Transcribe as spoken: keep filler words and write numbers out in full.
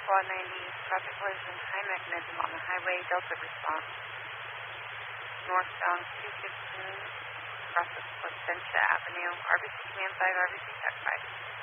Squad ninety, traffic collision time mechanism on the highway, Delta response. Northbound two fifteen, across the Placentia Avenue, R B C Command five, R B C Tech five.